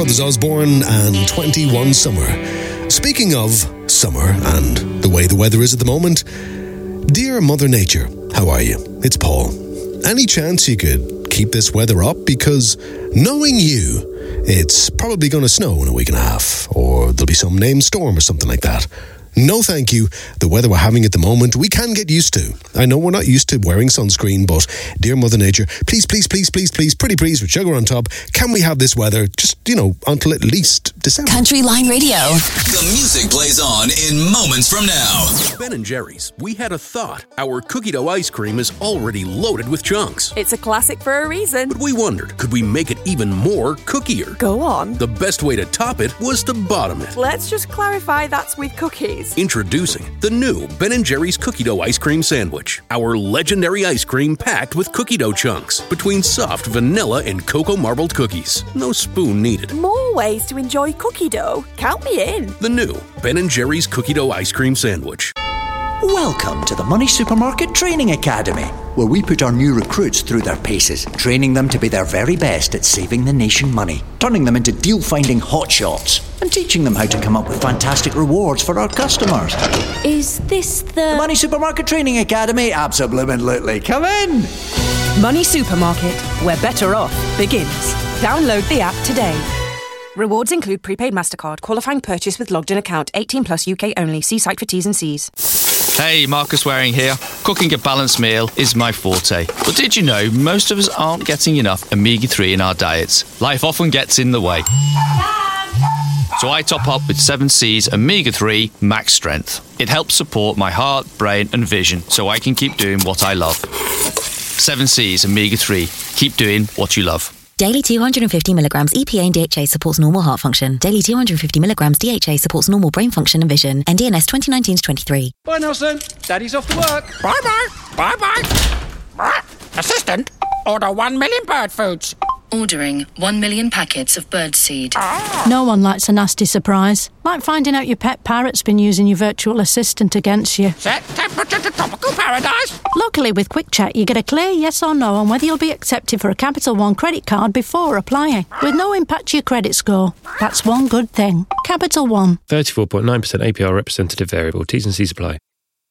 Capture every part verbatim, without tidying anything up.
Brothers Osborne and twenty-one Summer. Speaking of summer and the way the weather is at the moment, dear Mother Nature, how are you? It's Paul. Any chance you could keep this weather up? Because knowing you, it's probably going to snow in a week and a half, or there'll be some named storm or something like that. No thank you. The weather we're having at the moment, we can get used to. I know we're not used to wearing sunscreen, but dear Mother Nature, please, please, please, please, please, pretty please with sugar on top, can we have this weather just, you know, until at least December? Country Line Radio. The music plays on in moments from now. Ben and Jerry's, we had a thought. Our cookie dough ice cream is already loaded with chunks. It's a classic for a reason. But we wondered, could we make it even more cookier? Go on. The best way to top it was to bottom it. Let's just clarify that's with cookies. Introducing the new Ben and Jerry's Cookie Dough Ice Cream Sandwich. Our legendary ice cream packed with cookie dough chunks between soft vanilla and cocoa marbled cookies. No spoon needed. More ways to enjoy cookie dough. Count me in. The new Ben and Jerry's Cookie Dough Ice Cream Sandwich. Welcome to the Money Supermarket Training Academy, where we put our new recruits through their paces, training them to be their very best at saving the nation money, turning them into deal-finding hotshots, and teaching them how to come up with fantastic rewards for our customers. Is this the... The Money Supermarket Training Academy? Absolutely. Come in! Money Supermarket, where better off begins. Download the app today. Rewards include prepaid MasterCard, qualifying purchase with logged in account, eighteen plus U K only. See site for T's and C's. Hey, Marcus Waring here. Cooking a balanced meal is my forte. But did you know most of us aren't getting enough omega three in our diets? Life often gets in the way. So I top up with seven C's omega three Max Strength. It helps support my heart, brain and vision so I can keep doing what I love. seven C's omega three. Keep doing what you love. Daily two hundred fifty milligrams E P A and D H A supports normal heart function. Daily two hundred fifty milligrams D H A supports normal brain function and vision. N D N S twenty nineteen to twenty-three. Bye, Nelson. Daddy's off to work. Bye-bye. Bye-bye. Assistant, order one million bird foods. Ordering one million packets of birdseed. No one likes a nasty surprise. Like finding out your pet parrot's been using your virtual assistant against you. Set temperature to tropical paradise. Luckily, with Quick Check, you get a clear yes or no on whether you'll be accepted for a Capital One credit card before applying, with no impact to your credit score. That's one good thing. Capital One. thirty-four point nine percent A P R representative variable. T's and C's apply.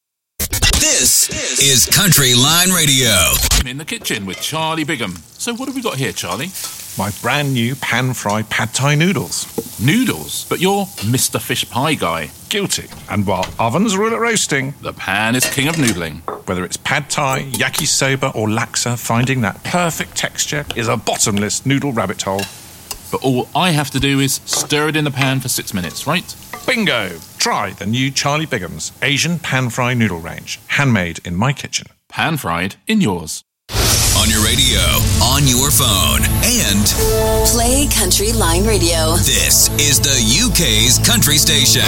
This is Country Line Radio. I'm in the kitchen with Charlie Bigham. So what have we got here, Charlie? My brand new pan-fried pad thai noodles. Noodles? But you're Mister Fish Pie guy. Guilty. And while ovens rule at roasting, the pan is king of noodling. Whether it's pad thai, yakisoba or laksa, finding that perfect texture is a bottomless noodle rabbit hole. But all I have to do is stir it in the pan for six minutes, right? Bingo! Try the new Charlie Bigham's Asian pan-fry noodle range. Handmade in my kitchen. Pan-fried in yours. On your radio, on your phone, and... Play Country Line Radio. This is the U K's country station.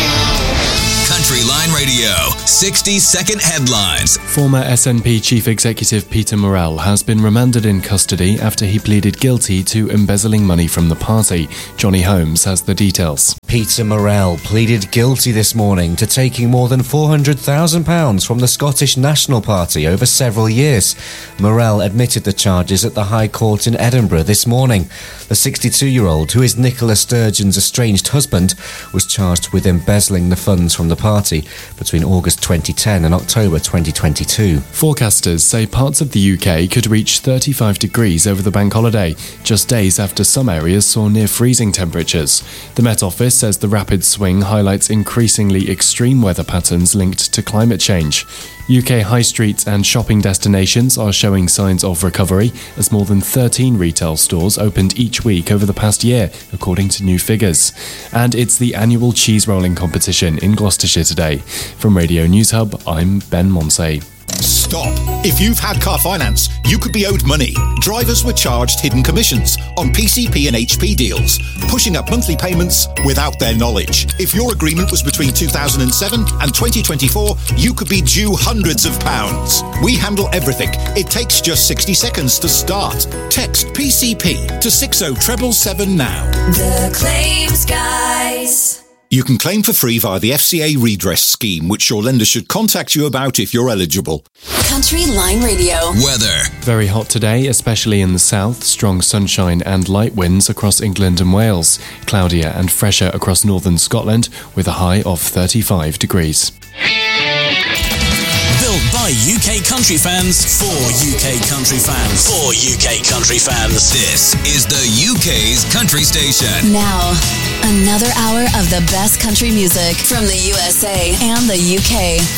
Country Line Radio, sixty second headlines. Former S N P Chief Executive Peter Murrell has been remanded in custody after he pleaded guilty to embezzling money from the party. Johnny Holmes has the details. Peter Murrell pleaded guilty this morning to taking more than four hundred thousand pounds from the Scottish National Party over several years. Murrell admitted the charges at the High Court in Edinburgh this morning. The sixty-two-year-old, who is Nicola Sturgeon's estranged husband, was charged with embezzling the funds from the party between August twenty ten and October twenty twenty-two. Forecasters say parts of the U K could reach thirty-five degrees over the bank holiday, just days after some areas saw near freezing temperatures. The Met Office says the rapid swing highlights increasingly extreme weather patterns linked to climate change. U K high streets and shopping destinations are showing signs of recovery as more than thirteen retail stores opened each week over the past year, according to new figures. And it's the annual cheese rolling competition in Gloucestershire today. From Radio News Hub, I'm Ben Monsey. Stop. If you've had car finance, you could be owed money. Drivers were charged hidden commissions on P C P and H P deals, pushing up monthly payments without their knowledge. If your agreement was between two thousand seven and twenty twenty-four, you could be due hundreds of pounds. We handle everything. It takes just sixty seconds to start. Text P C P to six oh seven seven now. The Claims Guys. You can claim for free via the F C A redress scheme, which your lender should contact you about if you're eligible. Country Line Radio. Weather. Very hot today, especially in the south. Strong sunshine and light winds across England and Wales. Cloudier and fresher across northern Scotland with a high of thirty-five degrees. Built by U K country fans for U K country fans for U K country fans. This is the U K's country station. Now, another hour of the best country music from the U S A and the U K